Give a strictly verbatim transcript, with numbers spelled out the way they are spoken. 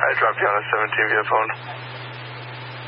I dropped you on a seventeen via phone.